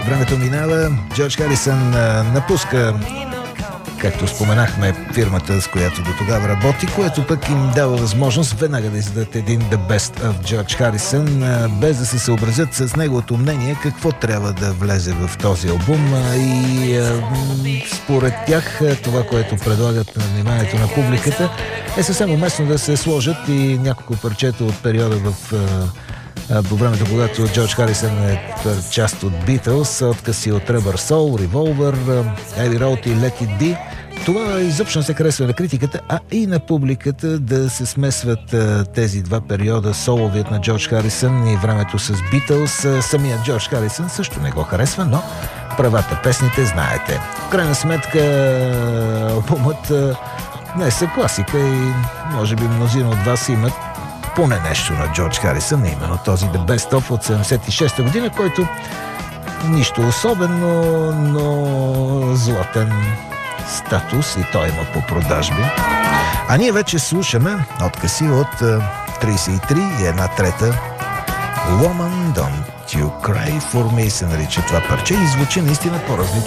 Времето минава. Джордж Харисън напуска, както споменахме, фирмата, с която до тогава работи, което пък им дава възможност веднага да издадат един The Best of Джордж Харисън, без да се съобразят с неговото мнение какво трябва да влезе в този албум. И според тях това, което предлагат на вниманието на публиката, е съвсем уместно да се сложат и няколко парчета от периода по времето, когато Джордж Харисън е част от Beatles, откъси от Rubber Soul, Revolver, Abbey Road и Let It Be. Това изобщо не се харесва на критиката, а и на публиката, да се смесват тези два периода, соловият на Джордж Харисън и времето с Beatles. Самият Джордж Харисън също не го харесва, но правата, песните знаете. В крайна сметка албумът днес е класика и може би мнозина от вас имат поне нещо на Джордж Харисън, именно този The Best Of от 76-та година, който нищо особено, но златен статус и той има по продажби. А ние вече слушаме откъси от 33 и една трета. Woman, Don't You Cry For Me се нарича това парче и звучи наистина по-различно